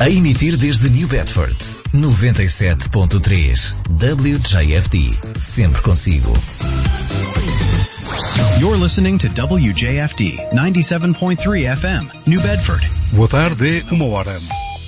A emitir desde New Bedford, 97.3 WJFD, sempre consigo. You're listening to WJFD 97.3 FM, New Bedford. Boa tarde, é 1h.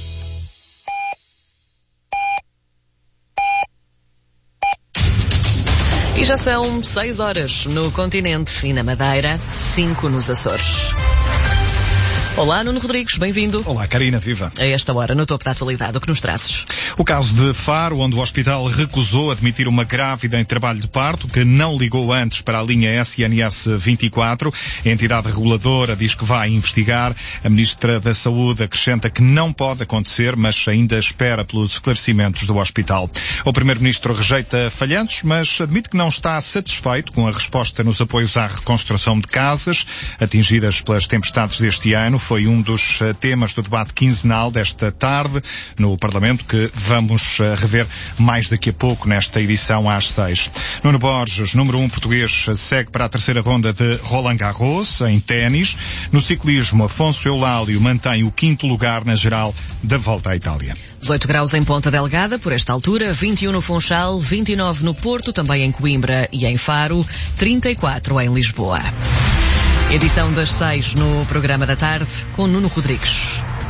E já são 6 horas no continente e na Madeira, 5 nos Açores. Olá, Nuno Rodrigues, bem-vindo. Olá, Karina, viva. A esta hora, no topo da atualidade, o que nos trazes? O caso de Faro, onde o hospital recusou admitir uma grávida em trabalho de parto que não ligou antes para a linha SNS 24. A entidade reguladora diz que vai investigar. A Ministra da Saúde acrescenta que não pode acontecer, mas ainda espera pelos esclarecimentos do hospital. O Primeiro-Ministro rejeita falhanços, mas admite que não está satisfeito com a resposta nos apoios à reconstrução de casas atingidas pelas tempestades deste ano. Foi um dos temas do debate quinzenal desta tarde no Parlamento, que vamos rever mais daqui a pouco nesta edição às 6. Nuno Borges, número 1 português, segue para a terceira ronda de Roland Garros, em ténis. No ciclismo, Afonso Eulálio mantém o 5º lugar na geral da Volta à Itália. 18 graus em Ponta Delgada, por esta altura, 21 no Funchal, 29 no Porto, também em Coimbra e em Faro, 34 em Lisboa. Edição das 6 no programa da tarde, com Nuno Rodrigues.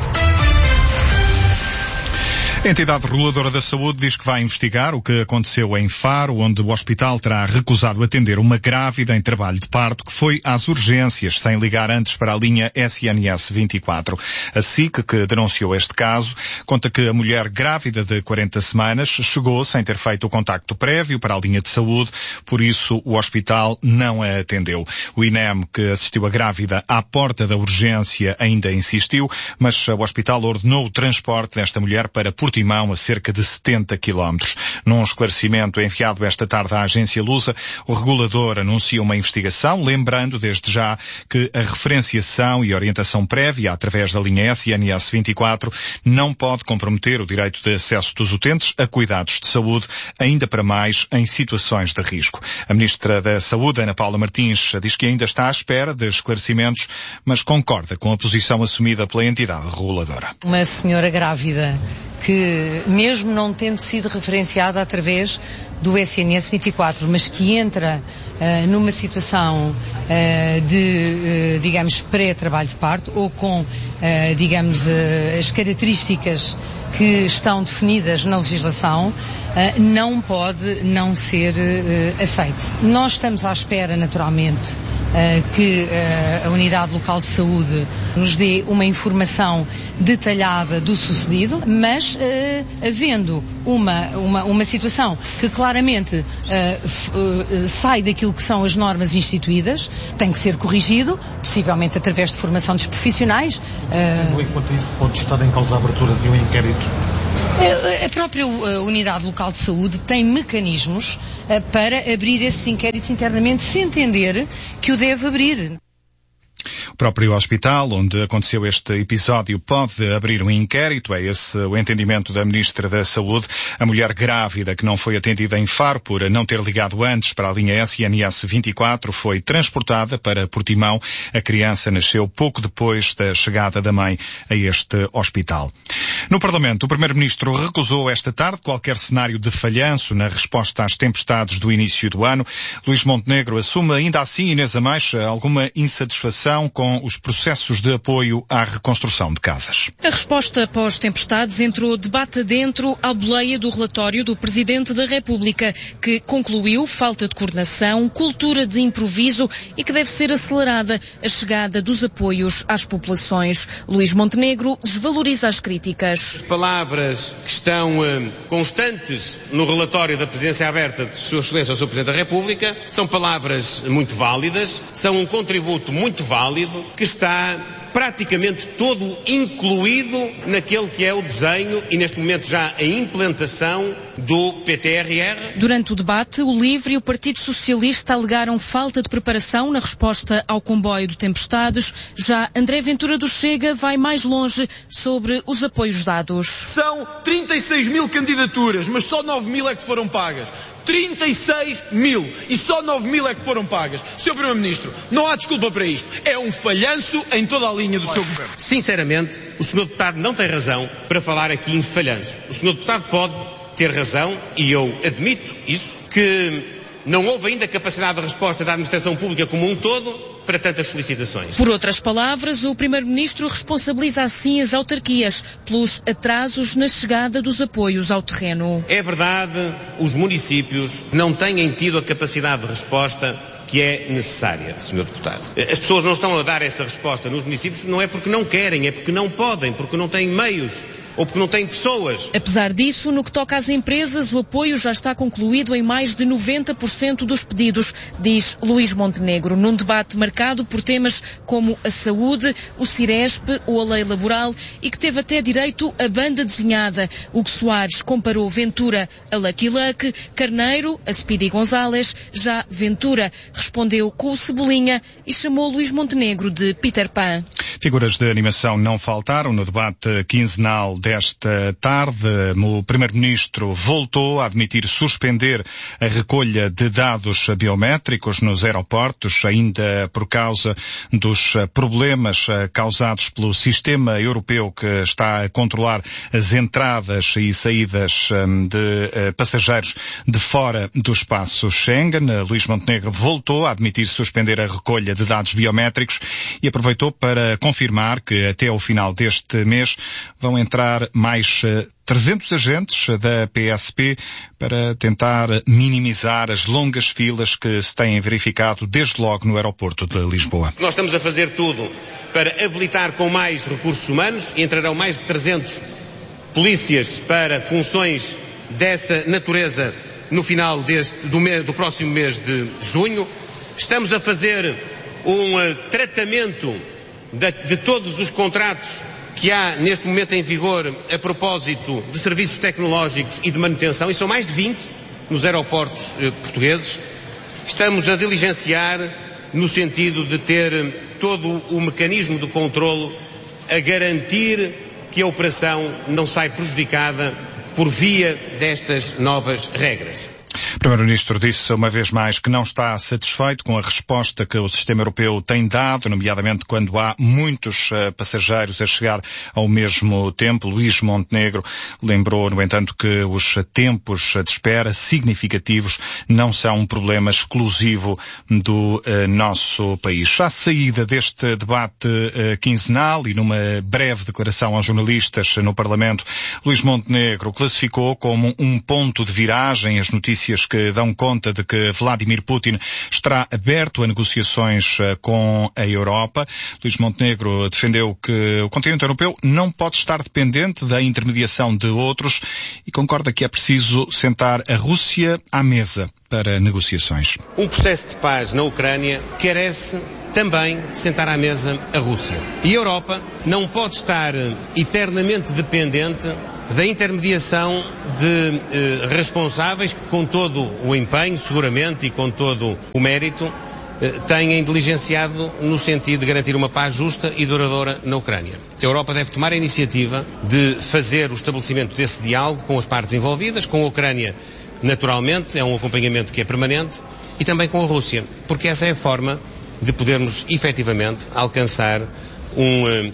A entidade reguladora da saúde diz que vai investigar o que aconteceu em Faro, onde o hospital terá recusado atender uma grávida em trabalho de parto que foi às urgências, sem ligar antes para a linha SNS 24. A SIC, que denunciou este caso, conta que a mulher grávida de 40 semanas chegou sem ter feito o contacto prévio para a linha de saúde, por isso o hospital não a atendeu. O INEM, que assistiu a grávida à porta da urgência, ainda insistiu, mas o hospital ordenou o transporte desta mulher para Portimão, a cerca de 70 km. Num esclarecimento enviado esta tarde à agência Lusa, o regulador anuncia uma investigação, lembrando desde já que a referenciação e orientação prévia através da linha SNS 24 não pode comprometer o direito de acesso dos utentes a cuidados de saúde, ainda para mais em situações de risco. A Ministra da Saúde, Ana Paula Martins, diz que ainda está à espera de esclarecimentos, mas concorda com a posição assumida pela entidade reguladora. Uma senhora grávida que, mesmo não tendo sido referenciada através do SNS 24, mas que entra numa situação digamos, pré-trabalho de parto, ou com, digamos, as características que estão definidas na legislação, não pode não ser aceite. Nós estamos à espera, naturalmente, que a Unidade Local de Saúde nos dê uma informação detalhada do sucedido, mas havendo uma situação que claramente sai daquilo que são as normas instituídas, tem que ser corrigido, possivelmente através de formação dos profissionais. Enquanto isso, pode estar em causa a abertura de um inquérito? A própria Unidade Local de Saúde tem mecanismos para abrir esses inquéritos internamente, se entender que o deve abrir. O próprio hospital onde aconteceu este episódio pode abrir um inquérito, é esse o entendimento da Ministra da Saúde. A mulher grávida que não foi atendida em Faro por não ter ligado antes para a linha SNS 24 foi transportada para Portimão. A criança nasceu pouco depois da chegada da mãe a este hospital. No Parlamento, o Primeiro-Ministro recusou esta tarde qualquer cenário de falhanço na resposta às tempestades do início do ano. Luís Montenegro assume ainda assim, Inês Amais, alguma insatisfação com os processos de apoio à reconstrução de casas. A resposta pós-tempestades entrou debate adentro à boleia do relatório do Presidente da República, que concluiu falta de coordenação, cultura de improviso e que deve ser acelerada a chegada dos apoios às populações. Luís Montenegro desvaloriza as críticas. As palavras que estão constantes no relatório da Presidência Aberta de Sua Excelência, o Sr. Presidente da República, são palavras muito válidas, são um contributo muito válido, que está praticamente todo incluído naquele que é o desenho e neste momento já a implantação do PTRR. Durante o debate, o LIVRE e o Partido Socialista alegaram falta de preparação na resposta ao comboio de tempestades. Já André Ventura do Chega vai mais longe sobre os apoios dados. São 36 mil candidaturas, mas só 9 mil é que foram pagas. 36 mil. E só 9 mil é que foram pagas. Sr. Primeiro-Ministro, não há desculpa para isto. É um falhanço em toda a linha do seu governo. Sinceramente, o Sr. Deputado não tem razão para falar aqui em falhanço. O Sr. Deputado pode ter razão, e eu admito isso, que não houve ainda capacidade de resposta da administração pública como um todo para tantas solicitações. Por outras palavras, o Primeiro-Ministro responsabiliza assim as autarquias pelos atrasos na chegada dos apoios ao terreno. É verdade, os municípios não têm tido a capacidade de resposta que é necessária, Sr. Deputado. As pessoas não estão a dar essa resposta nos municípios, não é porque não querem, é porque não podem, porque não têm meios ou porque não têm pessoas. Apesar disso, no que toca às empresas, o apoio já está concluído em mais de 90% dos pedidos, diz Luís Montenegro, num debate marcado por temas como a saúde, o Ciresp ou a lei laboral e que teve até direito a banda desenhada. Hugo Soares comparou Ventura a Lucky Luck, Carneiro a Speedy González, já Ventura respondeu com o Cebolinha e chamou Luís Montenegro de Peter Pan. Figuras de animação não faltaram no debate quinzenal desta tarde. O Primeiro-Ministro voltou a admitir suspender a recolha de dados biométricos nos aeroportos, ainda por causa dos problemas causados pelo sistema europeu que está a controlar as entradas e saídas de passageiros de fora do espaço Schengen. Luís Montenegro voltou a admitir suspender a recolha de dados biométricos e aproveitou para confirmar que até ao final deste mês vão entrar mais 300 agentes da PSP para tentar minimizar as longas filas que se têm verificado desde logo no aeroporto de Lisboa. Nós estamos a fazer tudo para habilitar com mais recursos humanos e entrarão mais de 300 polícias para funções dessa natureza no final do próximo mês de junho. Estamos a fazer um tratamento de todos os contratos que há neste momento em vigor a propósito de serviços tecnológicos e de manutenção, e são mais de 20 nos aeroportos portugueses. Estamos a diligenciar no sentido de ter todo o mecanismo de controlo a garantir que a operação não sai prejudicada por via destas novas regras. O Primeiro-Ministro disse uma vez mais que não está satisfeito com a resposta que o sistema europeu tem dado, nomeadamente quando há muitos passageiros a chegar ao mesmo tempo. Luís Montenegro lembrou, no entanto, que os tempos de espera significativos não são um problema exclusivo do nosso país. À saída deste debate quinzenal e numa breve declaração aos jornalistas no Parlamento, Luís Montenegro classificou como um ponto de viragem as notícias que dão conta de que Vladimir Putin estará aberto a negociações com a Europa. Luís Montenegro defendeu que o continente europeu não pode estar dependente da intermediação de outros e concorda que é preciso sentar a Rússia à mesa para negociações. Um processo de paz na Ucrânia carece também de sentar à mesa a Rússia. E a Europa não pode estar eternamente dependente da intermediação de responsáveis que, com todo o empenho, seguramente, e com todo o mérito, têm diligenciado no sentido de garantir uma paz justa e duradoura na Ucrânia. A Europa deve tomar a iniciativa de fazer o estabelecimento desse diálogo com as partes envolvidas, com a Ucrânia, naturalmente, é um acompanhamento que é permanente, e também com a Rússia, porque essa é a forma de podermos, efetivamente, alcançar um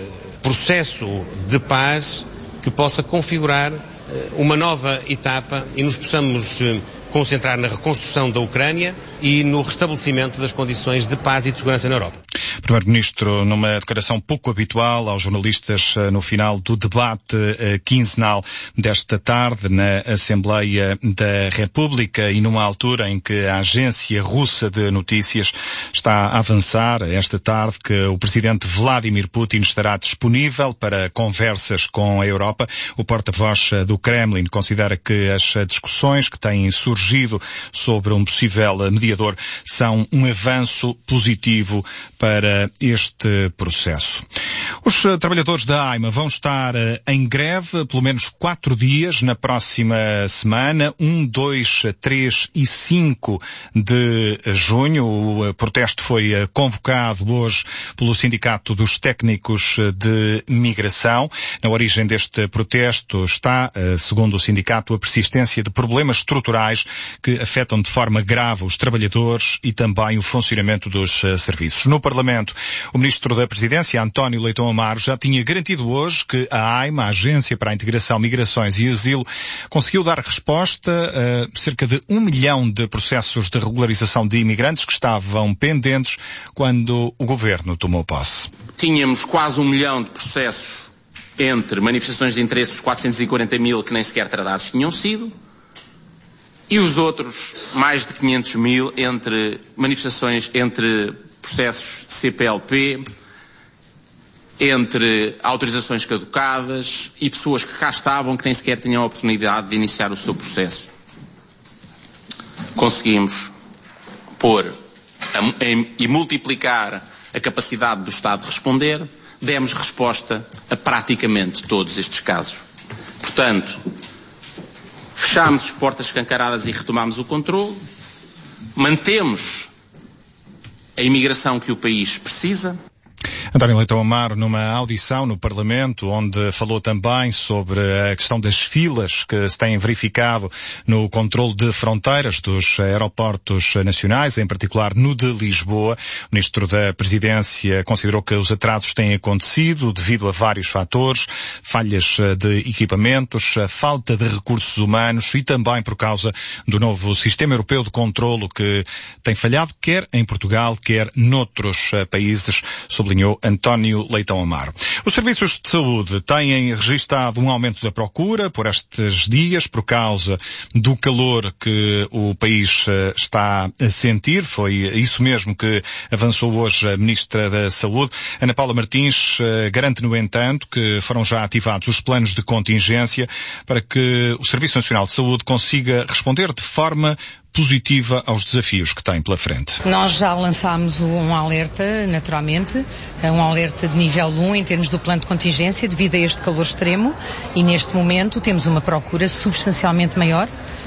processo de paz que possa configurar uma nova etapa e nos possamos concentrar na reconstrução da Ucrânia e no restabelecimento das condições de paz e de segurança na Europa. O Primeiro-Ministro, numa declaração pouco habitual aos jornalistas no final do debate quinzenal desta tarde na Assembleia da República e numa altura em que a agência russa de notícias está a avançar esta tarde que o presidente Vladimir Putin estará disponível para conversas com a Europa. O porta-voz do Kremlin considera que as discussões que têm surgido sobre um possível mediador são um avanço positivo para para este processo. Os trabalhadores da AIMA vão estar em greve pelo menos 4 dias na próxima semana, 1, 2, 3 e 5 de junho. O protesto foi convocado hoje pelo Sindicato dos Técnicos de Migração. Na origem deste protesto está, segundo o sindicato, a persistência de problemas estruturais que afetam de forma grave os trabalhadores e também o funcionamento dos serviços. No Parlamento, o Ministro da Presidência, António Leitão Amaro, já tinha garantido hoje que a AIMA, a Agência para a Integração, Migrações e Asilo, conseguiu dar resposta a cerca de 1 milhão de processos de regularização de imigrantes que estavam pendentes quando o Governo tomou posse. Tínhamos quase 1 milhão de processos entre manifestações de interesse, os 440 mil que nem sequer tratados tinham sido, e os outros, mais de 500 mil, entre manifestações, entre processos de CPLP, entre autorizações caducadas e pessoas que cá estavam que nem sequer tinham a oportunidade de iniciar o seu processo. Conseguimos pôr e multiplicar a capacidade do Estado de responder, demos resposta a praticamente todos estes casos. Portanto, fechámos as portas escancaradas e retomámos o controle, mantemos a imigração que o país precisa. António Leitão Amaro, numa audição no Parlamento, onde falou também sobre a questão das filas que se têm verificado no controle de fronteiras dos aeroportos nacionais, em particular no de Lisboa. O Ministro da Presidência considerou que os atrasos têm acontecido devido a vários fatores, falhas de equipamentos, falta de recursos humanos e também por causa do novo sistema europeu de controlo que tem falhado, quer em Portugal, quer noutros países, sublinhou António Leitão Amaro. Os serviços de saúde têm registado um aumento da procura por estes dias por causa do calor que o país está a sentir. Foi isso mesmo que avançou hoje a Ministra da Saúde. Ana Paula Martins garante, no entanto, que foram já ativados os planos de contingência para que o Serviço Nacional de Saúde consiga responder de forma positiva aos desafios que tem pela frente. Nós já lançámos um alerta, naturalmente, um alerta de nível 1 em termos do plano de contingência devido a este calor extremo e neste momento temos uma procura substancialmente maior.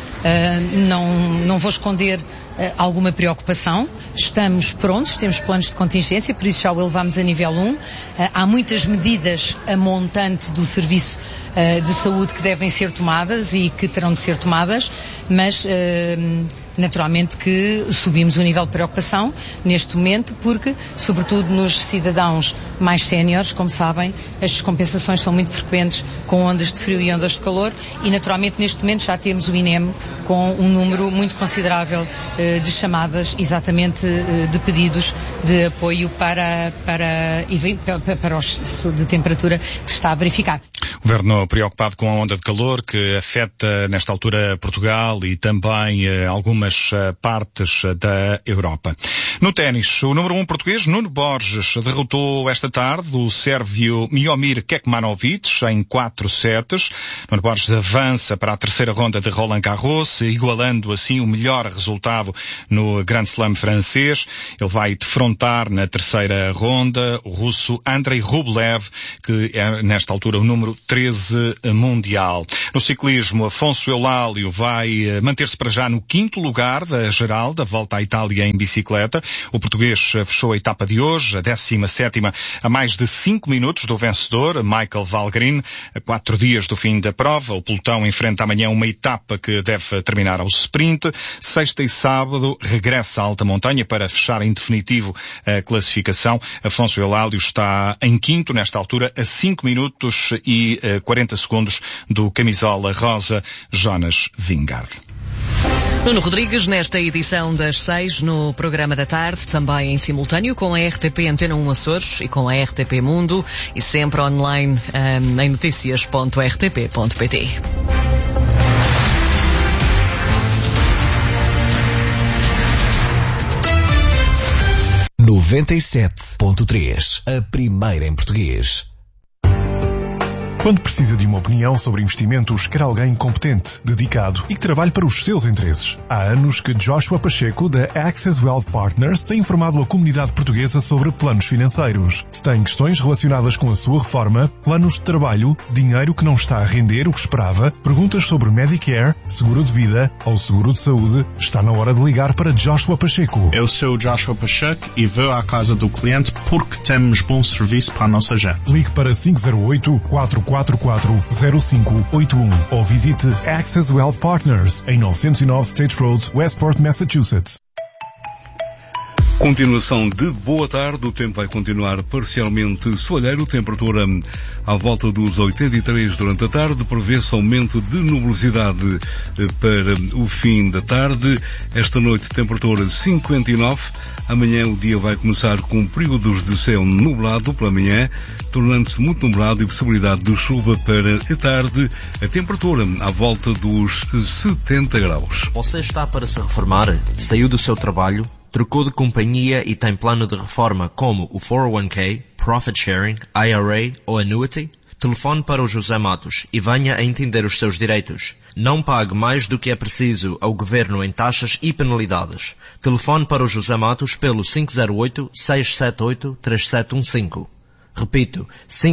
Não vou esconder alguma preocupação. Estamos prontos, temos planos de contingência, por isso já o elevamos a nível 1. Há muitas medidas a montante do serviço de saúde que devem ser tomadas e que terão de ser tomadas, mas naturalmente que subimos o nível de preocupação neste momento porque, sobretudo nos cidadãos mais séniores, como sabem, as descompensações são muito frequentes com ondas de frio e ondas de calor e naturalmente neste momento já temos o INEM com um número muito considerável de chamadas, exatamente de pedidos de apoio para o excesso de temperatura que se está a verificar. O Governo preocupado com a onda de calor que afeta nesta altura Portugal e também algumas partes da Europa. No ténis, o número 1 português, Nuno Borges, derrotou esta tarde o sérvio Miomir Kekmanovic em 4 sets. Nuno Borges avança para a terceira ronda de Roland Garros, igualando assim o melhor resultado no Grand Slam francês. Ele vai defrontar na terceira ronda o russo Andrei Rublev, que é nesta altura o número 13 mundial. No ciclismo, Afonso Eulálio vai manter-se para já no 5º lugar da geral da Volta à Itália em bicicleta. O português fechou a etapa de hoje, a 17ª, a mais de 5 minutos do vencedor, Michael Valgren. A 4 dias do fim da prova, o pelotão enfrenta amanhã uma etapa que deve terminar ao sprint. Sexta e sábado regressa à alta montanha para fechar em definitivo a classificação. Afonso Eulálio está em 5º nesta altura, a 5 minutos e 40 segundos do camisola rosa Jonas Vingegaard. Nuno Rodrigues, nesta edição das 6 no programa da tarde, também em simultâneo com a RTP Antena 1 Açores e com a RTP Mundo e sempre online em noticias.rtp.pt. 97.3, a primeira em português. Quando precisa de uma opinião sobre investimentos, quer alguém competente, dedicado e que trabalhe para os seus interesses. Há anos que Joshua Pacheco, da Access Wealth Partners, tem informado a comunidade portuguesa sobre planos financeiros. Se tem questões relacionadas com a sua reforma, planos de trabalho, dinheiro que não está a render o que esperava, perguntas sobre Medicare, seguro de vida ou seguro de saúde, está na hora de ligar para Joshua Pacheco. Eu sou Joshua Pacheco e vou à casa do cliente porque temos bom serviço para a nossa gente. Ligue para 508-444-0581 ou visite Access Wealth Partners em 909 State Road, Westport, Massachusetts. Continuação de boa tarde, o tempo vai continuar parcialmente soalheiro, temperatura à volta dos 83 durante a tarde, prevê-se aumento de nubosidade para o fim da tarde, esta noite temperatura 59, amanhã o dia vai começar com períodos de céu nublado pela manhã, tornando-se muito nublado e possibilidade de chuva para a tarde, a temperatura à volta dos 70 graus. Você está para se reformar? Saiu do seu trabalho? Trocou de companhia e tem plano de reforma como o 401k, Profit Sharing, IRA ou Annuity? Telefone para o José Matos e venha a entender os seus direitos. Não pague mais do que é preciso ao governo em taxas e penalidades. Telefone para o José Matos pelo 508-678-3715. Repito,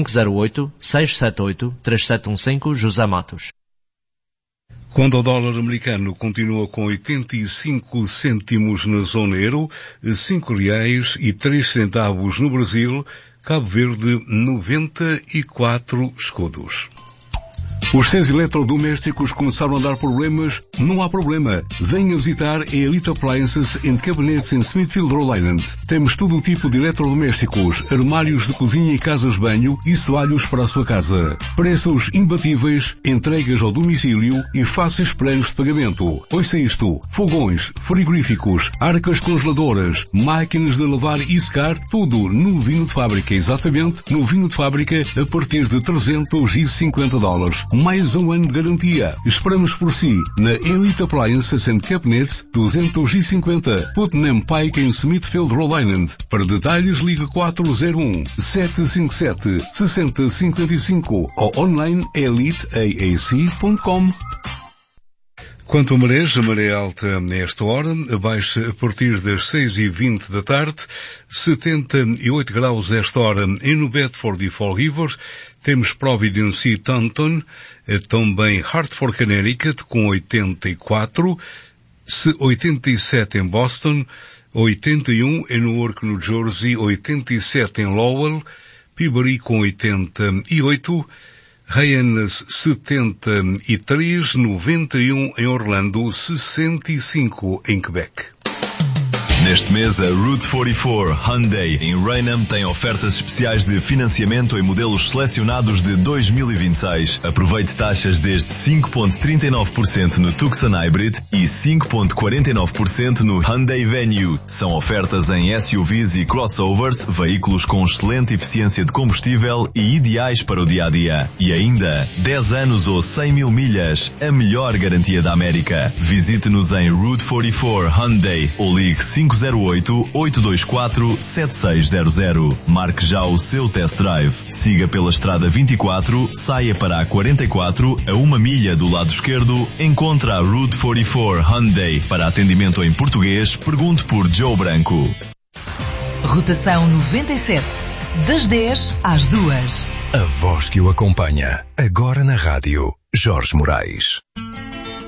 508-678-3715 José Matos. Quando o dólar americano continua com 85 cêntimos na zona euro, R$5,03 no Brasil, Cabo Verde 94 escudos. Os seus eletrodomésticos começaram a dar problemas? Não há problema. Venha visitar a Elite Appliances and Cabinets em Smithfield, Rhode Island. Temos todo o tipo de eletrodomésticos, armários de cozinha e casas de banho e soalhos para a sua casa. Preços imbatíveis, entregas ao domicílio e fáceis planos de pagamento. Ouça isto. Fogões, frigoríficos, arcas congeladoras, máquinas de lavar e secar, tudo novinho de fábrica. Exatamente, novinho de fábrica a partir de $350. Mais um ano de garantia. Esperamos por si na Elite Appliances and Cabinets 250 Putnam Pike em Smithfield, Rhode Island. Para detalhes ligue 401-757-6055 ou online eliteaac.com. Quanto a marés, a maré alta nesta hora, baixa a partir das 6h20 da tarde, 78 graus esta hora em New Bedford e Fall River, temos Providence e Taunton, também Hartford, Connecticut com 84, 87 em Boston, 81 em Newark, New Jersey, 87 em Lowell, Peabody com 88, Hyannis 73, 91 em Orlando, 65 em Quebec. Neste mês, a Route 44 Hyundai em Raynham tem ofertas especiais de financiamento em modelos selecionados de 2026. Aproveite taxas desde 5,39% no Tucson Hybrid e 5,49% no Hyundai Venue. São ofertas em SUVs e crossovers, veículos com excelente eficiência de combustível e ideais para o dia-a-dia. E ainda, 10 anos ou 100 mil milhas, a melhor garantia da América. Visite-nos em Route 44 Hyundai ou ligue 508-824-7600. Marque já o seu test drive. Siga pela estrada 24, saia para a 44, a 1 milha do lado esquerdo, encontra a Route 44 Hyundai. Para atendimento em português, pergunte por Joe Branco. Rotação 97, das 10 às 2. A voz que o acompanha, agora na rádio, Jorge Moraes.